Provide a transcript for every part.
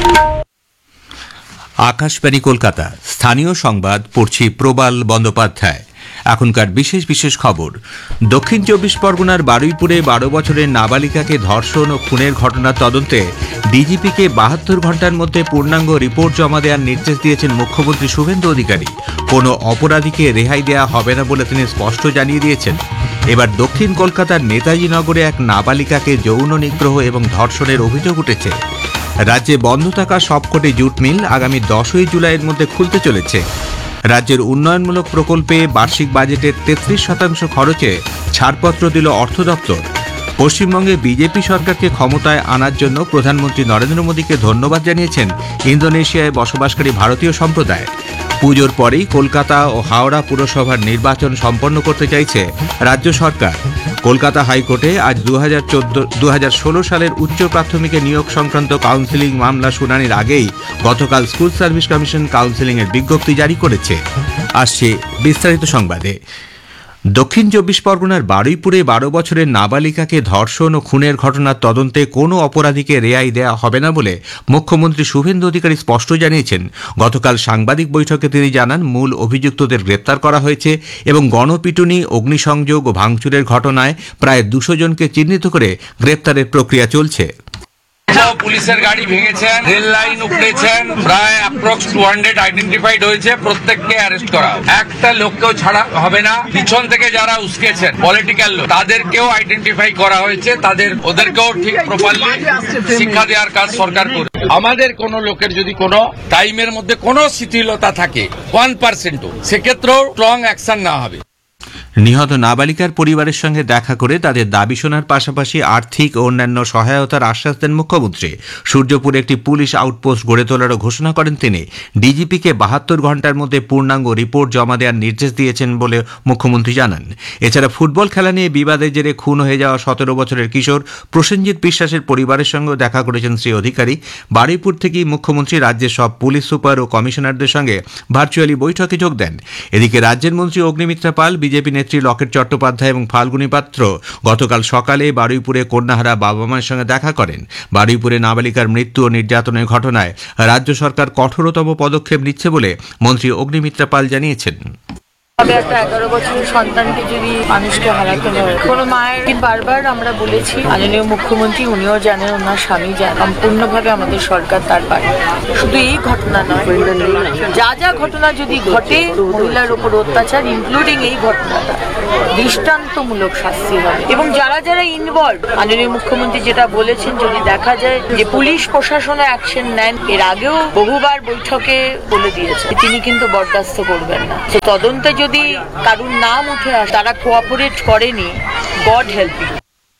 আকাশবাণী কলকাতা, স্থানীয় সংবাদ পড়ছি প্রবাল বন্দ্যোপাধ্যায়। এখনকার বিশেষ বিশেষ খবর। দক্ষিণ 24 পরগনার বারুইপুরে 12 বছরের নাবালিকাকে ধর্ষণ ও খুনের ঘটনার তদন্তে ডিজিপিকে 72 ঘণ্টার মধ্যে পূর্ণাঙ্গ রিপোর্ট জমা দেওয়ার নির্দেশ দিয়েছেন মুখ্যমন্ত্রী শুভেন্দু অধিকারী। কোনো অপরাধীকে রেহাই দেওয়া হবে না বলে তিনি স্পষ্ট জানিয়ে দিয়েছেন। এবার দক্ষিণ কলকাতার নেতাজি নগরে এক নাবালিকাকে যৌন নিগ্রহ এবং ধর্ষণের অভিযোগ উঠেছে। রাজ্যে বন্ধ থাকা সবকটি জুট মিল আগামী 10ই জুলাইয়ের মধ্যে খুলতে চলেছে। রাজ্যের উন্নয়নমূলক প্রকল্পে বার্ষিক বাজেটের 33% খরচে ছাড়পত্র দিল অর্থ দপ্তর। পশ্চিমবঙ্গে বিজেপি সরকারকে ক্ষমতায় আনার জন্য প্রধানমন্ত্রী নরেন্দ্র মোদীকে ধন্যবাদ জানিয়েছেন ইন্দোনেশিয়ায় বসবাসকারী ভারতীয় সম্প্রদায়। পুজোর পরেই কলকাতা ও হাওড়া পুরসভার নির্বাচন সম্পন্ন করতে চাইছে রাজ্য সরকার। কলকাতা হাইকোর্টে আজ 2016 সালের উচ্চ প্রাথমিকে নিয়োগ সংক্রান্ত কাউন্সিলিং মামলা শুনানির আগেই গতকাল স্কুল সার্ভিস কমিশন কাউন্সিলিংয়ের বিজ্ঞপ্তি জারি করেছে। আসছে বিস্তারিত সংবাদে। দক্ষিণ 24 পরগনার বারুইপুরে 12 বছরের নাবালিকাকে ধর্ষণ ও খুনের ঘটনার তদন্তে কোনো অপরাধীকে রেহাই দেওয়া হবে না বলে মুখ্যমন্ত্রী শুভেন্দু অধিকারী স্পষ্ট জানিয়েছেন। গতকাল সাংবাদিক বৈঠকে তিনি জানান, মূল অভিযুক্তদের গ্রেপ্তার করা হয়েছে এবং গণপিটুনি, অগ্নিসংযোগ ও ভাঙচুরের ঘটনায় প্রায় 200 জনকে চিহ্নিত করে গ্রেপ্তারের প্রক্রিয়া চলছে। পুলিশের গাড়ি ভেঙেছেন, রেল লাইন উপড়েছেন, প্রায় অ্যাপ্রক্স 200 আইডেন্টিফাইড হয়েছে। প্রত্যেককে অ্যারেস্ট করা, একটা লোককেও ছাড়া হবে না। পিছন থেকে যারা উস্কেছেন পলিটিক্যাল লোক, তাদেরকেও আইডেন্টিফাই করা হয়েছে। ওদেরকেও ঠিক প্রপারলি শিক্ষা দেওয়ার কাজ সরকার করে। আমাদের কোন লোকের যদি কোনো টাইমের মধ্যে কোনো শিথিলতা থাকে 1%, সেক্ষেত্রেও স্ট্রং অ্যাকশন নেওয়া হবে। নিহত নাবালিকার পরিবারের সঙ্গে দেখা করে তাদের দাবি শোনার পাশাপাশি আর্থিক ও অন্যান্য সহায়তার আশ্বাস দেন মুখ্যমন্ত্রী। সূর্যপুরে একটি পুলিশ আউটপোস্ট গড়ে তোলারও ঘোষণা করেন তিনি। ডিজিপিকে 72 ঘণ্টার মধ্যে পূর্ণাঙ্গ রিপোর্ট জমা দেওয়ার নির্দেশ দিয়েছেন বলে মুখ্যমন্ত্রী জানান। এছাড়া ফুটবল খেলা নিয়ে বিবাদের জেরে খুন হয়ে যাওয়া 17 বছরের কিশোর প্রসেনজিৎ বিশ্বাসের পরিবারের সঙ্গেও দেখা করেছেন শ্রী অধিকারী। বারুইপুর থেকেই মুখ্যমন্ত্রী রাজ্যের সব পুলিশ সুপার ও কমিশনারদের সঙ্গে ভার্চুয়ালি বৈঠকে যোগ দেন। এদিকে রাজ্যের মন্ত্রী অগ্নিমিত্রা পাল, বিজেপি নেত্রী লকেট চট্টোপাধ্যায় এবং ফাল্গুনী পাত্র গতকাল সকালে বারুইপুরে কন্যাহারা বাবা মায়ের সঙ্গে দেখা করেন। বারুইপুরে নাবালিকার মৃত্যু ও নির্যাতনের ঘটনায় রাজ্য সরকার কঠোরতম পদক্ষেপ নিচ্ছে বলে মন্ত্রী অগ্নিমিত্রা পাল জানিয়েছেন। একটা 11 বছরের সন্তানকে যদি মানুষকে হারাতে হয়, কোনো মায়ের বারবার আমরা বলেছি, মাননীয় মুখ্যমন্ত্রী উনিও জানেন, ওনার স্বামী জানেন, সম্পূর্ণভাবে আমাদের সরকার তার পাশে। শুধু এই ঘটনা নয়, যা যা ঘটনা যদি ঘটে মহিলার উপর অত্যাচার, ইনক্লুডিং এই ঘটনাটা, দৃষ্টান্তমূলক শাস্তি হবে। এবং যারা যারা ইনভলভ, মাননীয় মুখ্যমন্ত্রী যেটা বলেছেন, যদি দেখা যায় যে পুলিশ প্রশাসনে অ্যাকশন নেন, এর আগেও বহুবার বৈঠকে বলে দিয়েছে তিনি কিন্তু বরদাস্ত করবেন না। তদন্তে যদি কারুর নাম উঠে আসে, তারা কোঅপারেট করেনি, গড হেল্প ইউ।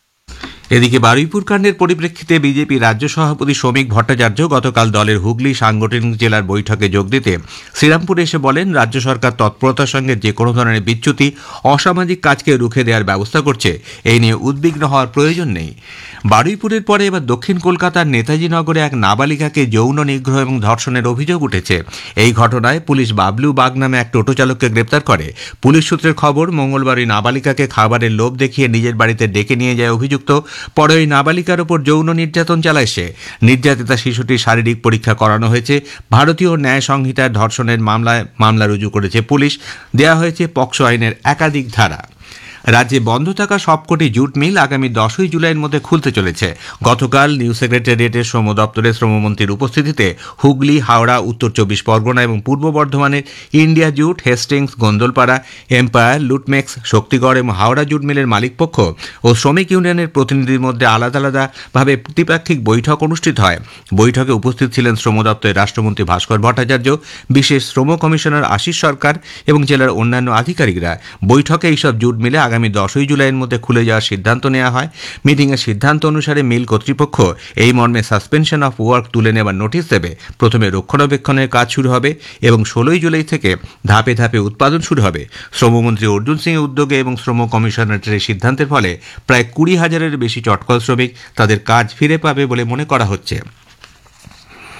এদিকে বারুইপুর কাণ্ডের পরিপ্রেক্ষিতে বিজেপি রাজ্য সভাপতি শ্রমিক ভট্টাচার্য গতকাল দলের হুগলি সাংগঠনিক জেলার বৈঠকে যোগ দিতে শ্রীরামপুরে এসে বলেন, রাজ্য সরকার তৎপরতার সঙ্গে যে কোনো ধরনের বিচ্যুতি, অসামাজিক কাজকে রুখে দেওয়ার ব্যবস্থা করছে। এই নিয়ে উদ্বিগ্ন হওয়ার প্রয়োজন নেই। বারুইপুরের পরে এবার দক্ষিণ কলকাতার নেতাজি নগরে এক নাবালিকাকে যৌন নিগ্রহ এবং ধর্ষণের অভিযোগ উঠেছে। এই ঘটনায় পুলিশ বাবলু বাগ নামে এক টোটো চালককে গ্রেপ্তার করে। পুলিশ সূত্রের খবর, মঙ্গলবার ওই নাবালিকাকে খাবারের লোভ দেখিয়ে নিজের বাড়িতে ডেকে নিয়ে যায় অভিযুক্ত। পরে ওই নাবালিকার ওপর যৌন নির্যাতন চালায় সে। নির্যাতিতা শিশুটির শারীরিক পরীক্ষা করানো হয়েছে। ভারতীয় ন্যায় সংহিতার ধর্ষণের মামলা রুজু করেছে পুলিশ। দেয়া হয়েছে পক্সো আইনের একাধিক ধারা। রাজ্যে বন্ধ থাকা সবকটি জুট মিল আগামী 10ই জুলাইয়ের মধ্যে খুলতে চলেছে। গতকাল নিউ সেক্রেটারিয়েটের শ্রম দপ্তরে শ্রমমন্ত্রীর উপস্থিতিতে হুগলি, হাওড়া, উত্তর 24 পরগনা এবং পূর্ব বর্ধমানের India jute, Hastings, Gondalpara, empire, লুটমেক্স, Shaktigarh এবং হাওড়া জুট মিলের মালিকপক্ষ ও শ্রমিক ইউনিয়নের প্রতিনিধির মধ্যে আলাদা আলাদাভাবে দ্বিপাক্ষিক বৈঠক অনুষ্ঠিত হয়। বৈঠকে উপস্থিত ছিলেন শ্রম দপ্তরের রাষ্ট্রমন্ত্রী ভাস্কর ভট্টাচার্য, বিশেষ শ্রম কমিশনার আশিস সরকার এবং জেলার অন্যান্য আধিকারিকরা। বৈঠকে এইসব জুট মিলে আগামী 10ই জুলাইয়ের মধ্যে খুলে যাওয়ার সিদ্ধান্ত নেওয়া হয়। মিটিংয়ের সিদ্ধান্ত অনুসারে মিল কর্তৃপক্ষ এই মর্মে সাসপেনশন অফ ওয়ার্ক তুলে নেবার নোটিশ দেবে। প্রথমে রক্ষণাবেক্ষণের কাজ শুরু হবে এবং 16ই জুলাই থেকে ধাপে ধাপে উৎপাদন শুরু হবে। শ্রমমন্ত্রী অর্জুন সিং এর উদ্যোগে এবং শ্রম কমিশনারের সিদ্ধান্তের ফলে প্রায় 20,000-এর বেশি চটকল শ্রমিক তাদের কাজ ফিরে পাবে বলে মনে করা হচ্ছে।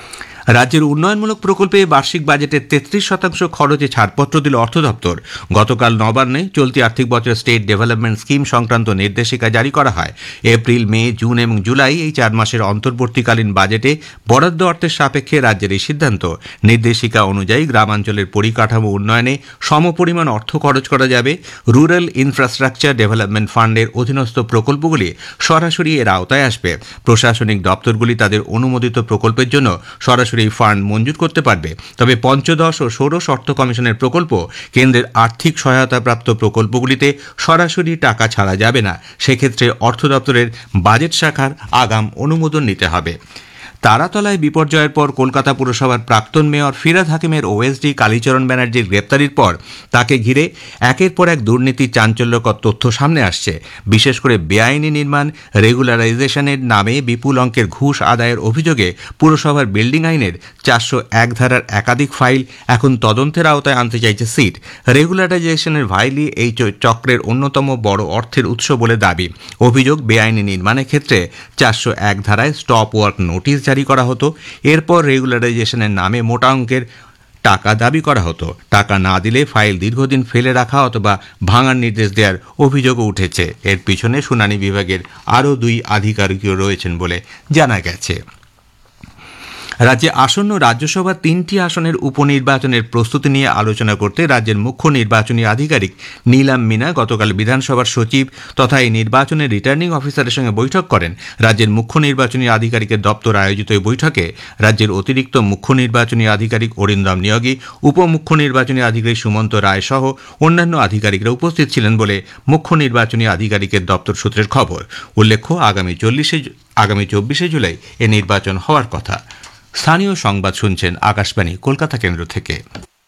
রাজ্যের উন্নয়নমূলক প্রকল্পে বার্ষিক বাজেটের 33% খরচে ছাড়পত্র দিল অর্থ দপ্তর। গতকাল নবান্নে চলতি আর্থিক বছরের স্টেট ডেভেলপমেন্ট স্কিম সংক্রান্ত নির্দেশিকা জারি করা হয়। এপ্রিল, মে, জুন এবং জুলাই এই 4 মাসের অন্তর্বর্তীকালীন বাজেটে বরাদ্দ অর্থের সাপেক্ষে রাজ্যের এই সিদ্ধান্ত। নির্দেশিকা অনুযায়ী গ্রামাঞ্চলের পরিকাঠামো উন্নয়নে সমপরিমাণ অর্থ খরচ করা যাবে। রুরাল ইনফ্রাস্ট্রাকচার ডেভেলপমেন্ট ফান্ডের অধীনস্থ প্রকল্পগুলি সরাসরি এর আওতায় আসবে। প্রশাসনিক দপ্তরগুলি তাদের অনুমোদিত প্রকল্পের জন্য সরাসরি ফান্ড মঞ্জুর করতে পারবে। তবে পঞ্চদশ ও ষোড়শ অর্থ কমিশনের প্রকল্প, কেন্দ্রের আর্থিক সহায়তাপ্রাপ্ত প্রকল্পগুলিতে সরাসরি টাকা ছাড়া যাবে না। সেক্ষেত্রে অর্থ দপ্তরের বাজেট শাখার আগাম অনুমোদন নিতে হবে। তারাতলায় বিপর্যয়ের পর কলকাতা পুরসভার প্রাক্তন মেয়র ফিরহাদ হাকিমের ওএসডি কালীচরণ ব্যানার্জির গ্রেপ্তারির পর তাকে ঘিরে একের পর এক দুর্নীতি, চাঞ্চল্যকর তথ্য সামনে আসছে। বিশেষ করে বেআইনি নির্মাণ, রেগুলারাইজেশনের নামে বিপুল অঙ্কের ঘুষ আদায়ের অভিযোগে পুরসভার বিল্ডিং আইনের 401 ধারার একাধিক ফাইল এখন তদন্তের আওতায় আনতে চাইছে সিট। রেগুলারাইজেশনের ফাইলই এই চক্রের অন্যতম বড় অর্থের উৎস বলে দাবি। অভিযোগ, বেআইনি নির্মাণের ক্ষেত্রে 401 ধারায় স্টপ ওয়ার্ক নোটিশ জারি করা হতো। এরপর রেগুলারাইজেশনের নামে মোটা অঙ্কের টাকা দাবি করা হতো। টাকা না দিলে ফাইল দীর্ঘদিন ফেলে রাখা অথবা ভাঙার নির্দেশ দেওয়ার অভিযোগও উঠেছে। এর পিছনে শুনানি বিভাগের আরও 2 আধিকারিকও রয়েছেন বলে জানা গেছে। রাজ্যে আসন্ন রাজ্যসভার 3টি আসনের উপনির্বাচনের প্রস্তুতি নিয়ে আলোচনা করতে রাজ্যের মুখ্য নির্বাচনী আধিকারিক নীলাম মিনা গতকাল বিধানসভার সচিব তথা এই নির্বাচনের রিটার্নিং অফিসারের সঙ্গে বৈঠক করেন। রাজ্যের মুখ্য নির্বাচনী আধিকারিকের দপ্তর আয়োজিত এই বৈঠকে রাজ্যের অতিরিক্ত মুখ্য নির্বাচনী আধিকারিক অরিন্দম নিয়োগী, উপমুখ্য নির্বাচনী আধিকারিক সুমন্ত রায় সহ অন্যান্য আধিকারিকরা উপস্থিত ছিলেন বলে মুখ্য নির্বাচনী আধিকারিকের দপ্তর সূত্রের খবর। উল্লেখ্য, আগামী 24শে জুলাই এ নির্বাচন হওয়ার কথা। স্থানীয় সংবাদ শুনছেন আকাশবাণী কলকাতা কেন্দ্র থেকে।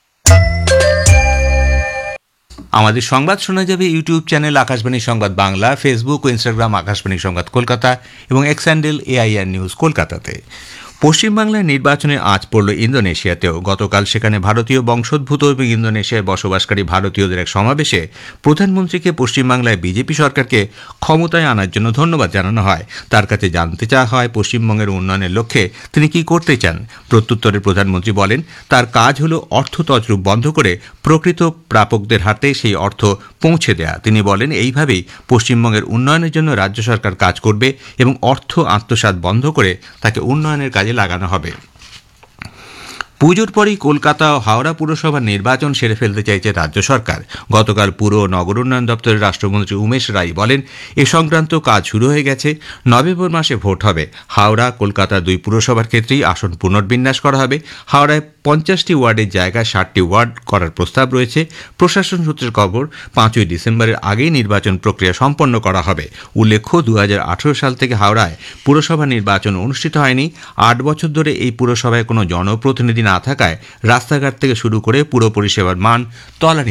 আমাদের সংবাদ শোনা যাবে ইউটিউব চ্যানেল আকাশবাণী সংবাদ বাংলা, ফেসবুক ও ইনস্টাগ্রাম আকাশবাণী সংবাদ কলকাতা এবং এক্স হ্যান্ডেল AIR নিউজ কলকাতাতে। পশ্চিমবাংলায় নির্বাচনে আঁচ পড়ল ইন্দোনেশিয়াতেও। গতকাল সেখানে ভারতীয় বংশোদ্ভূত এবং ইন্দোনেশিয়ায় বসবাসকারী ভারতীয়দের এক সমাবেশে প্রধানমন্ত্রীকে পশ্চিমবাংলায় বিজেপি সরকারকে ক্ষমতায় আনার জন্য ধন্যবাদ জানানো হয়। তার কাছে জানতে চাওয়া হয় পশ্চিমবঙ্গের উন্নয়নের লক্ষ্যে তিনি কি করতে চান। প্রত্যুত্তরে প্রধানমন্ত্রী বলেন, তার কাজ হল অর্থ তছরূপ বন্ধ করে প্রকৃত প্রাপকদের হাতে সেই অর্থ পৌঁছে দেয়া। তিনি বলেন, এইভাবেই পশ্চিমবঙ্গের উন্নয়নের জন্য রাজ্য সরকার কাজ করবে এবং অর্থ আত্মসাৎ বন্ধ করে তাকে উন্নয়নের কাজে লাগানো হবে। পুজোর পরই কলকাতা ও হাওড়া পুরসভার নির্বাচন সেরে ফেলতে চাইছে রাজ্য সরকার। গতকাল পুর ও নগর উন্নয়ন দপ্তরের রাষ্ট্রমন্ত্রী উমেশ রায় বলেন, এ সংক্রান্ত কাজ শুরু হয়ে গেছে। নভেম্বর মাসে ভোট হবে। হাওড়া, কলকাতা 2 পুরসভার ক্ষেত্রেই আসন পুনর্বিন্যাস করা হবে। হাওড়ায় 50টি ওয়ার্ডের জায়গায় 60টি ওয়ার্ড করার প্রস্তাব রয়েছে। প্রশাসন সূত্রের খবর, 5ই ডিসেম্বরের আগেই নির্বাচন প্রক্রিয়া সম্পন্ন করা হবে। উল্লেখ্য, 2018 সাল থেকে হাওড়ায় পুরসভা নির্বাচন অনুষ্ঠিত হয়নি। 8 বছর ধরে এই পুরসভায় কোনো জনপ্রতিনিধি না থাকায় রাস্তাঘাট থেকে শুরু করে পুর পরিষেবার মান তলানিতে।